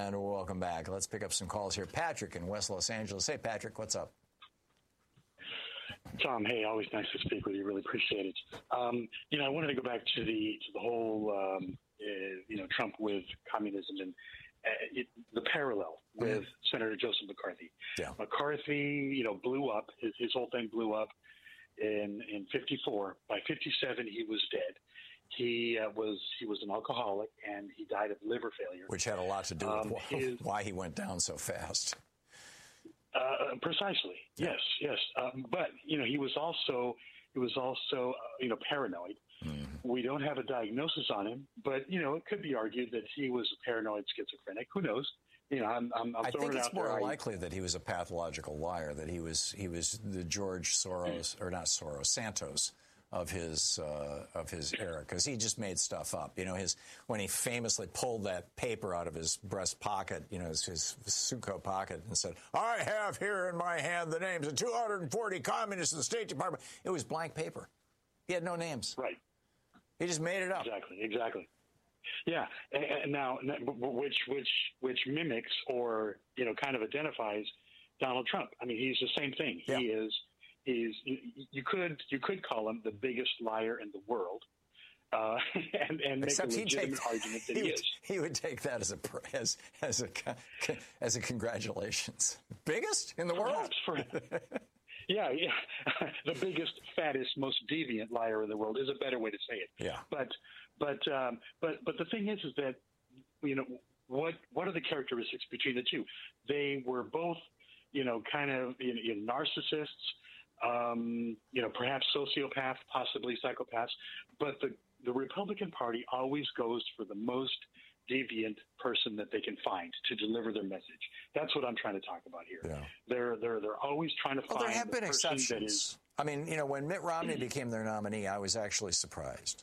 And welcome back. Let's pick up some calls here. Patrick in West Los Angeles. Hey, Patrick, what's up? Tom, hey, always nice to speak with you. Really appreciate it. I wanted to go back to the whole, Trump with communism and the parallel with Senator Joseph McCarthy. Yeah. McCarthy, blew up. His whole thing blew up in 54. By 57, he was dead. He was an alcoholic, and he died of liver failure, which had a lot to do with why he went down so fast. Precisely. Yes. But he was also paranoid. Mm-hmm. We don't have a diagnosis on him, but it could be argued that he was a paranoid schizophrenic. Who knows? I think it's more likely that he was a pathological liar. That he was the George Soros, or not Soros, Santos of his era, because he just made stuff up. When he famously pulled that paper out of his breast pocket, his suit coat pocket, and said, "I have here in my hand the names of 240 communists in the State Department." It was blank paper. He had no names. Right. He just made it up. Exactly. Yeah, and now which mimics or kind of identifies Donald Trump. I mean, he's the same thing. Yeah. You could call him the biggest liar in the world, and make a legitimate argument that he is. He would take that as a congratulations. Biggest in the world. Yeah. The biggest, fattest, most deviant liar in the world is a better way to say it. Yeah. But the thing is that what are the characteristics between the two? They were both kind of narcissists. Perhaps sociopath, possibly psychopaths, but the Republican Party always goes for the most deviant person that they can find to deliver their message. That's what I'm trying to talk about here. Yeah. They're always trying to find. There have been person exceptions. I mean, when Mitt Romney became their nominee, I was actually surprised.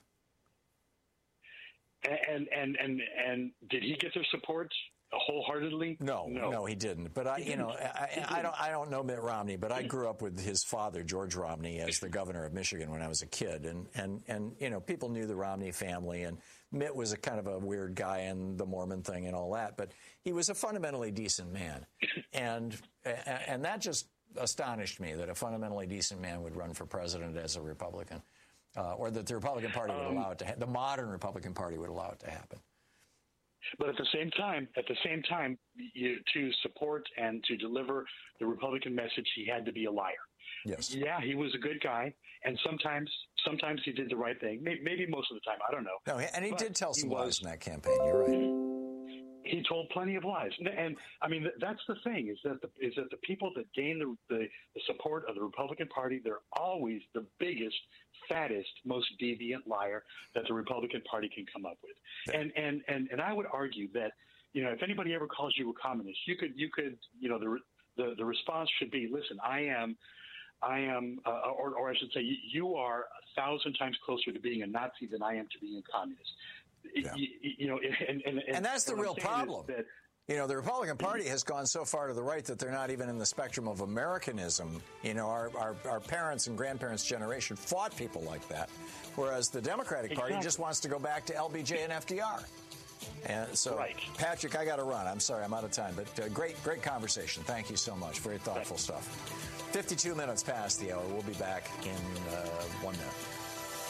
And did he get their support wholeheartedly? No, he didn't. But I don't know Mitt Romney, but I grew up with his father, George Romney, as the governor of Michigan when I was a kid, and people knew the Romney family, and Mitt was a kind of a weird guy in the Mormon thing and all that, but he was a fundamentally decent man, and that just astonished me that a fundamentally decent man would run for president as a Republican, or that the Republican Party would allow it to. The modern Republican Party would allow it to happen. But at the same time, to support and to deliver the Republican message, he had to be a liar. Yes. Yeah, he was a good guy, and sometimes he did the right thing. Maybe most of the time, I don't know. No, and he did tell some lies in that campaign. You're right. He told plenty of lies, and I mean that's the thing is that the people that gain the support of the Republican Party, they're always the biggest, fattest, most deviant liar that the Republican Party can come up with. And I would argue that if anybody ever calls you a communist, you could the response should be, listen, I am, or I should say, you are 1,000 times closer to being a Nazi than I am to being a communist. Yeah. And that's the real problem. The Republican Party has gone so far to the right that they're not even in the spectrum of Americanism. Our parents' and grandparents' generation fought people like that, whereas the Democratic Party just wants to go back to LBJ and FDR. And so, right. Patrick, I got to run. I'm sorry, I'm out of time. But great conversation. Thank you so much. Very thoughtful stuff. 52 minutes past the hour. We'll be back in 1 minute.